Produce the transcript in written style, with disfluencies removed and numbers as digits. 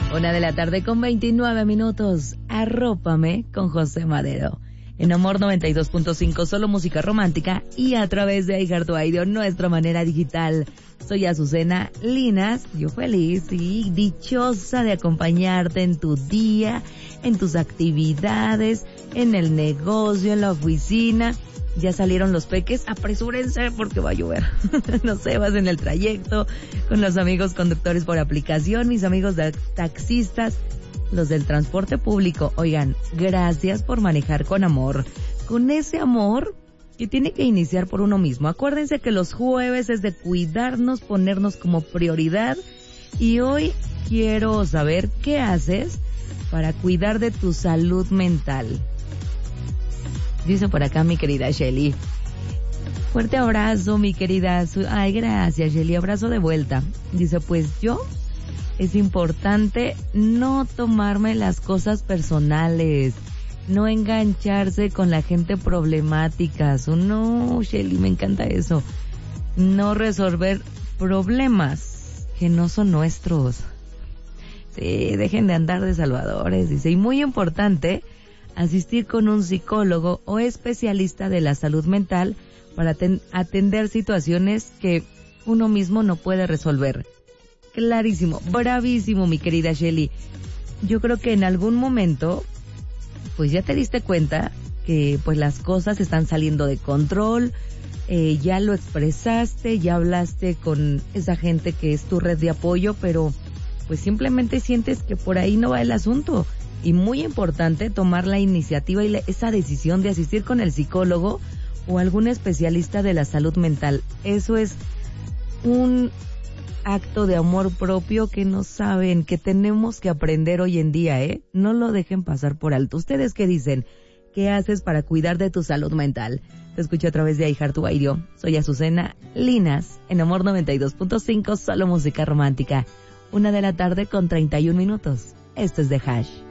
1:00 con 29 minutos. Arrópame con José Madero. En Amor 92.5, solo música romántica y a través de iHeartRadio, nuestra manera digital. Soy Azucena Linas, yo feliz y dichosa de acompañarte en tu día, en tus actividades, en el negocio, en la oficina. Ya salieron los peques, apresúrense porque va a llover. No sé, vas en el trayecto con los amigos conductores por aplicación, mis amigos taxistas, los del transporte público. Oigan, gracias por manejar con amor, con ese amor que tiene que iniciar por uno mismo. Acuérdense que los jueves es de cuidarnos, ponernos como prioridad, y hoy quiero saber qué haces para cuidar de tu salud mental. Dice por acá mi querida Shelly. Fuerte abrazo, mi querida. Ay, gracias, Shelly. Abrazo de vuelta. Dice, pues yo, es importante no tomarme las cosas personales, no engancharse con la gente problemática. No, Shelly, me encanta eso. No resolver problemas que no son nuestros. Sí, dejen de andar de salvadores, dice. Y muy importante, asistir con un psicólogo o especialista de la salud mental para atender situaciones que uno mismo no puede resolver. Clarísimo, bravísimo, mi querida Shelly. Yo creo que en algún momento, pues ya te diste cuenta que pues las cosas están saliendo de control, ya lo expresaste, ya hablaste con esa gente que es tu red de apoyo, pero pues simplemente sientes que por ahí no va el asunto. Y muy importante tomar la iniciativa y esa decisión de asistir con el psicólogo o algún especialista de la salud mental. Eso es un acto de amor propio que no saben, que tenemos que aprender hoy en día, ¿eh? No lo dejen pasar por alto. ¿Ustedes qué dicen? ¿Qué haces para cuidar de tu salud mental? Te escucho a través de iHeartRadio. Soy Azucena Linas, en Amor 92.5, solo música romántica. 1:00 con 31 minutos. Esto es The Hash.